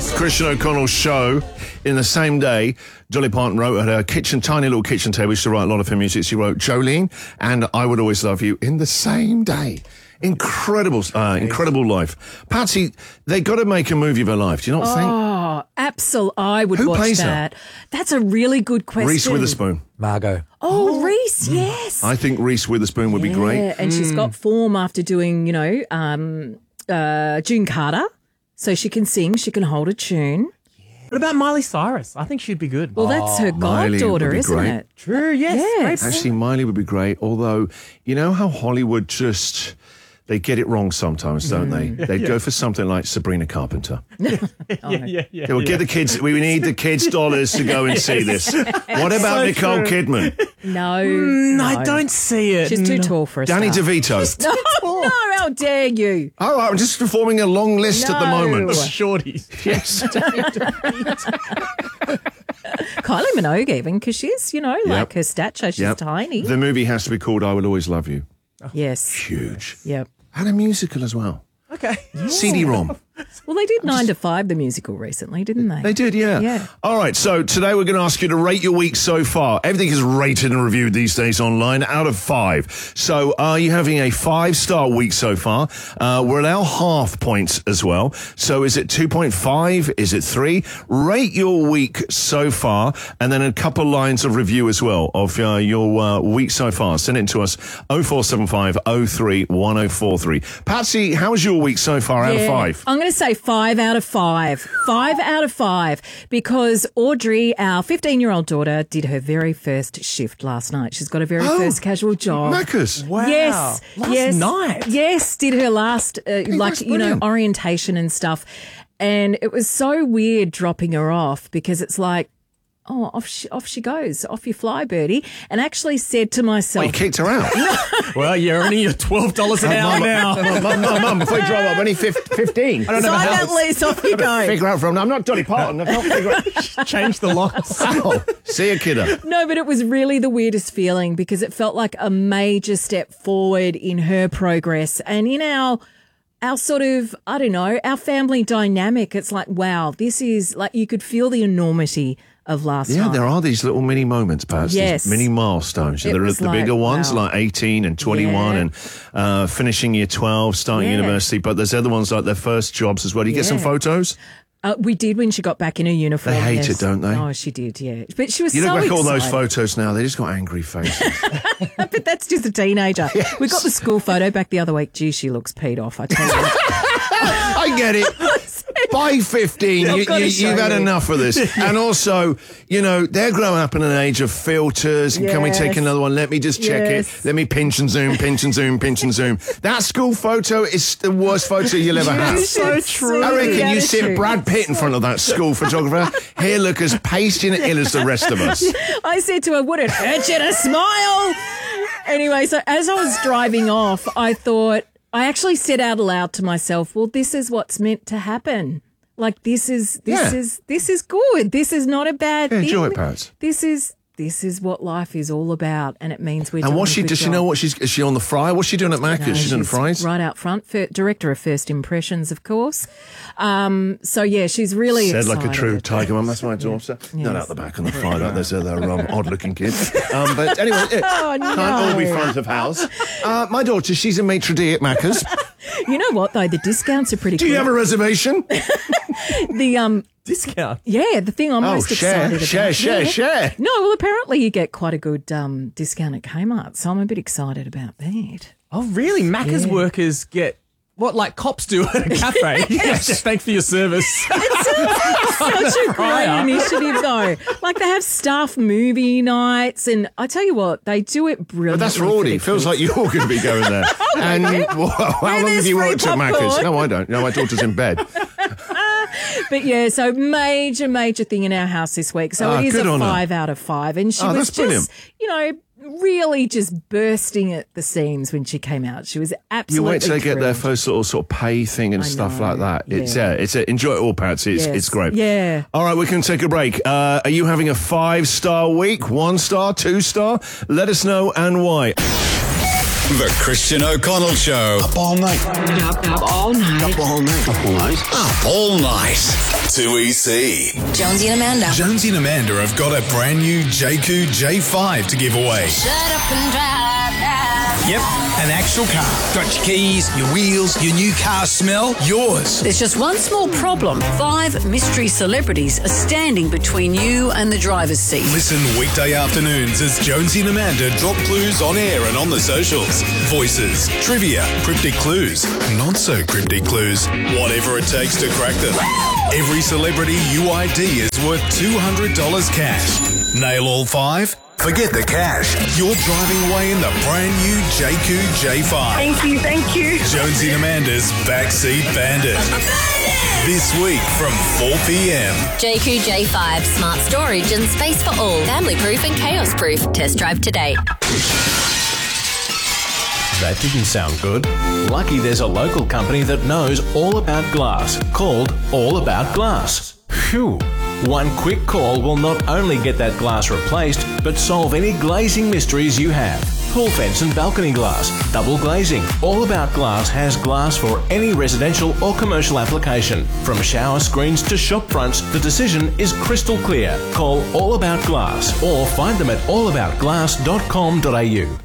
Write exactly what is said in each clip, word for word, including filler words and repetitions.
Christian O'Connell's show in the same day. Dolly Parton wrote at her kitchen, tiny little kitchen table. She used to write a lot of her music. She wrote Jolene and I Would Always Love You in the same day. Incredible, uh, incredible life. Patsy, they got to make a movie of her life. Do you not think? Oh, absolutely. I would Who watch plays that. Her? That's a really good question. Reese Witherspoon. Margot. Oh, oh. Reese, yes. I think Reese Witherspoon would yeah, be great. And mm. she's got form after doing, you know, um, uh, June Carter. So she can sing, she can hold a tune. What about Miley Cyrus? I think she'd be good. Well, that's her goddaughter, isn't great. it? True, yes. yes. Actually, Miley would be great, although, you know how Hollywood just... They get it wrong sometimes, don't mm. they? They'd yeah. go for something like Sabrina Carpenter. yeah, yeah, yeah. They will yeah. get the kids. We need the kids' dollars to go and see this. What about so Nicole true. Kidman? No, mm, no, I don't see it. She's too no. tall for a Danny star. DeVito. No, no, how dare you? All right, I'm just performing a long list no. at the moment. Shorties. Yes. Kylie Minogue, even because she's, you know, yep. like her stature, she's yep. tiny. The movie has to be called I Will Always Love You. Yes. Huge. Yep. And a musical as well. Okay. Yeah. C D-ROM. Well, they did I'm Nine just... to Five, the musical, recently, didn't they? They did, yeah. Yeah. All right, so today we're going to ask you to rate your week so far. Everything is rated and reviewed these days online out of five. So are you having a five-star week so far? Uh, we're at our half points as well. So is it two point five? Is it three? Rate your week so far, and then a couple lines of review as well of uh, your uh, week so far. Send it to us, oh four seven five oh three one oh four three. Patsy, how's your week so far out yeah. of five? I'm going to say five out of five. Five out of five. Because Audrey, our fifteen-year-old daughter, did her very first shift last night. She's got her very oh, first casual job. Macca's. Wow. Yes. Last yes, night. Yes, did her last, uh, like, you know, orientation and stuff. And it was so weird dropping her off because it's like, oh, off she, off she goes. Off you fly, Birdie. And actually said to myself... Oh, you kicked her out? Well, you're earning your twelve dollars an hour now. Mum, mum, mum, before you drive up, only fifteen. I don't know Sign how that lease, off you go. Figure out from... I'm not Dolly Parton. I've not figured out... Change the locks. Oh, see you, kiddo. No, but it was really the weirdest feeling because it felt like a major step forward in her progress and in our... Our sort of, I don't know, our family dynamic. It's like, wow, this is like you could feel the enormity of last yeah, time. there are these little mini moments, Pat. Yes. These mini milestones. It There are was the like, bigger ones, wow. like eighteen and twenty-one Yeah. and uh, finishing year twelve, starting Yeah. university. But there's other ones like their first jobs as well. Do you get some Yeah. photos? Uh, we did when she got back in her uniform. They hate yes. it, don't they? Oh, she did, yeah. But she was You so look back at all excited. those photos now, they just got angry faces. But that's just a teenager. Yes. We got the school photo back the other week. Gee, she looks peed off, I tell you. I get it. By fifteen, you, you, you've had enough of this. And also, you know, they're growing up in an age of filters. And can we take Yes. another one? Let me just check Yes. it. Let me pinch and zoom, pinch and zoom, pinch and zoom. That school photo is the worst photo you'll ever have. so true. I reckon you sit Attitude. Brad Pitt in front of that school photographer. Here look as pasty and ill as the rest of us. I said to her, would it hurt you to smile? Anyway, so as I was driving off, I thought, I actually said out loud to myself, well, this is what's meant to happen. Like, this is, this Yeah. is, this is good. This is not a bad Yeah, thing. enjoy it, Pat. This is, this is what life is all about. And it means we're And doing what's she, a good does she job. know what she's, is she on the fry? What's she doing at Macca's? No, she's doing the fries? Right out front, Fir- director of First Impressions, of course. Um, so, yeah, she's really Said excited. like a true tiger mum. That's my daughter. Not Yes. out the back on the fry like there's other um, odd-looking kids. Um, but anyway, it Oh, no. can't all be front of house. Uh, my daughter, she's a maitre d' at Macca's. You know what, though? The discounts are pretty Do good. you have a reservation? The, um, Discount. yeah, the thing I'm Oh, most share, excited about. share, share, Yeah. share. No, well, apparently you get quite a good um, discount at Kmart, so I'm a bit excited about that. Oh, really? Macca's Yeah. workers get what, like cops do at a cafe? Yes. Thanks for your service. Such a great Fryer. initiative, though. Like, they have staff movie nights, and I tell you what, they do it brilliantly. But that's for Rorty. the It feels kids. like you're going to be going there. And well, how long have there's you free worked at Macca's? popcorn. No, I don't. No, my daughter's in bed. But yeah, so major, major thing in our house this week. So Ah, it is good a on her. five out of five. And she Oh, was that's brilliant. just, you know, really just bursting at the seams when she came out. She was You absolutely wait till they get their thrilled. first little sort of pay thing and I stuff know, like that. It's yeah, yeah. it's a, enjoy it all, Patsy. It's, Yes, it's great. yeah. All right, we can take a break. Uh, are you having a five star week? One star, two star? Let us know and why. The Christian O'Connell Show. Up all night. Up, up all night. Up all night. Up all night. Up all night. two E C. Jonesy and Amanda. Jonesy and Amanda have got a brand new J Q J five to give away. Shut up and drive now. Yep, an actual car. Got your keys, your wheels, your new car smell, yours. There's just one small problem. Five mystery celebrities are standing between you and the driver's seat. Listen weekday afternoons as Jonesy and Amanda drop clues on air and on the socials. Voices, trivia, cryptic clues, not so cryptic clues, whatever it takes to crack them. Every celebrity you I D is worth two hundred dollars cash. Nail all five? Forget the cash. You're driving away in the brand new J Q J five. Thank you, thank you. Jonesy and Amanda's Backseat Bandit. This week from four p.m. J Q J five, smart storage and space for all. Family proof and chaos proof. Test drive today. That didn't sound good. Lucky there's a local company that knows all about glass, called All About Glass. Phew. One quick call will not only get that glass replaced, but solve any glazing mysteries you have. Pool fence and balcony glass, double glazing. All About Glass has glass for any residential or commercial application. From shower screens to shop fronts, the decision is crystal clear. Call All About Glass or find them at all about glass dot com dot a u.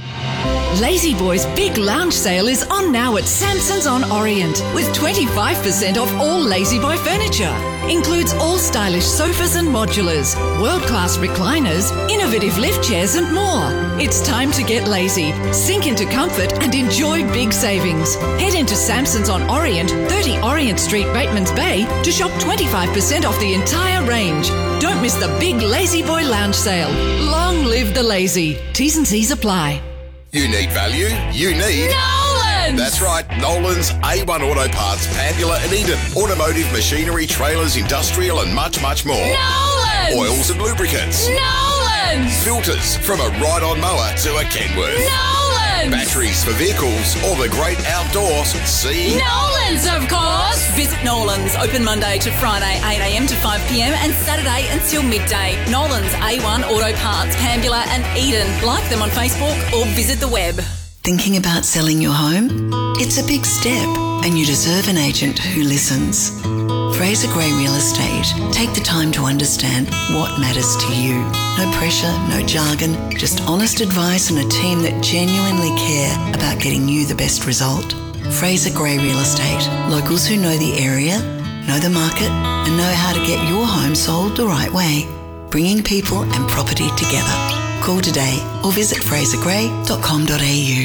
Lazy Boy's big lounge sale is on now at Samson's on Orient with twenty-five percent off all Lazy Boy furniture. Includes all stylish sofas and modulars, world-class recliners, innovative lift chairs and more. It's time to get lazy, sink into comfort and enjoy big savings. Head into Samson's on Orient, thirty Orient Street, Batemans Bay to shop twenty-five percent off the entire range. Don't miss the big Lazy Boy lounge sale. Long live the lazy. T's and C's apply. You need value? You need... Nolan's! That's right, Nolan's A one Auto Parts, Pandula and Eden. Automotive, machinery, trailers, industrial and much, much more. Nolan's! Oils and lubricants. Nolan's! Filters, from a ride-on mower to a Kenworth. Nolan's! Batteries for vehicles or the great outdoors. See? Nolan's, of course! Visit Nolan's, open Monday to Friday, eight a.m. to five p.m. and Saturday until midday. Nolan's A one Auto Parts, Pambula and Eden. Like them on Facebook or visit the web. Thinking about selling your home? It's a big step and you deserve an agent who listens. Fraser Gray Real Estate take the time to understand what matters to you. No pressure, no jargon, just honest advice and a team that genuinely care about getting you the best result. Fraser Gray Real Estate. Locals who know the area, know the market and know how to get your home sold the right way. Bringing people and property together. Call today or visit fraser gray dot com dot a u.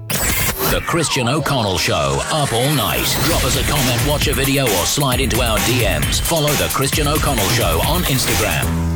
The Christian O'Connell Show, up all night. Drop us a comment, watch a video or slide into our D Ms. Follow The Christian O'Connell Show on Instagram.